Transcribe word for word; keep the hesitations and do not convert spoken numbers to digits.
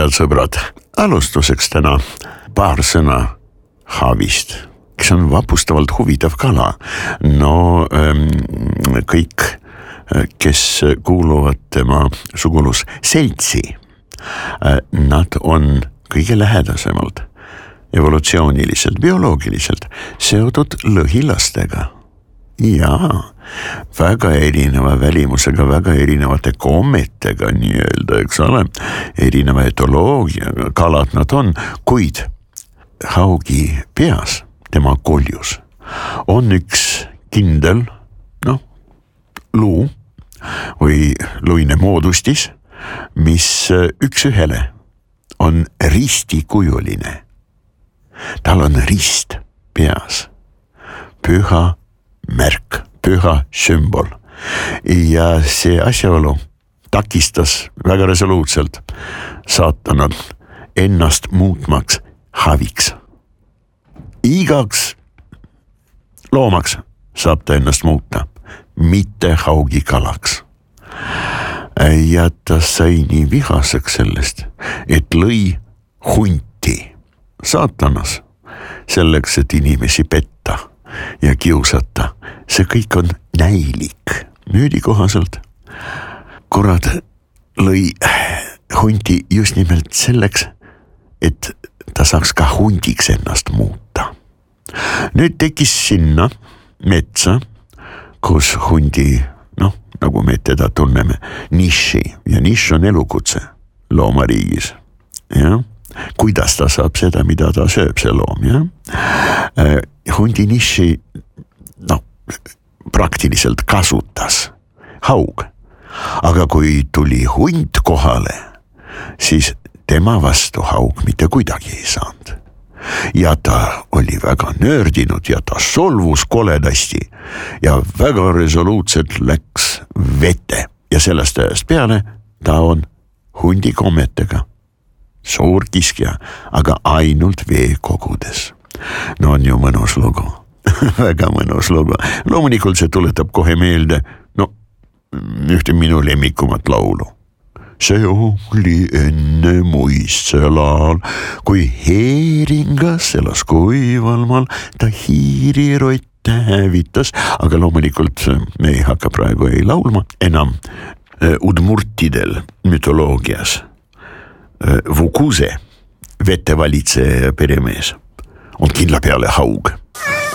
head sõbrad, alustuseks täna paar sõna haavist, kes on vapustavalt huvitav kala. No kõik, kes kuuluvad tema sugulus seltsi, nad on kõige lähedasemalt evolutsiooniliselt, bioloogiliselt seotud lõhilastega. Jaa, väga erineva välimusega, väga erinevate kommetega nii-öelda, eks ole, erineva etoloogiaga kalad nad on, kuid haugi peas, tema koljus, on üks kindel, noh, luu või luine moodustis, mis üks ühele on ristikujuline. Tal on rist peas, püha märk, püha sümbol. Ja see asjaolu takistas väga resoluutselt saatanal ennast muutmaks haviks. Igaks loomaks saab ta ennast muuta, mitte haugi kalaks. Ja ta sai nii vihaseks sellest, et lõi hunti saatanas selleks, et inimesi petta ja kiusata. See kõik on näilik. Müüdi kohaselt kurat lõi hunti just nimelt selleks, et ta saaks ka hundiks ennast muuta. Nüüd tekkis sinna metsa, kus hundi, noh, nagu me teda tunneme, niši, ja niš on elukutse loomariigis. Ja? Kuidas ta saab seda, mida ta sööb, see loom, ja? Hundi niši, noh, praktiliselt kasutas haug. Aga kui tuli hunt kohale, siis tema vastu haug mitte kuidagi ei saanud. Ja ta oli väga nördinud ja ta solvus koledasti ja väga resoluutselt läks vette. Ja sellest ajast peale ta on hundi kommetega. Suur kiskja, aga ainult veekogudes. No on ju mõnus lugu. Väga mõnus lugu. Loomulikult see tuletab kohe meelde, no, ühte minu lemmikumat laulu. See oli enne muistsel ajal, kui heeringas elas kuival maal, ta hiirirotte hävitas, aga loomulikult me ei hakka praegu ei laulma enam udmurtidel mütoloogias. Vukuse, vetevalitseja peremees, on kindla peale haug.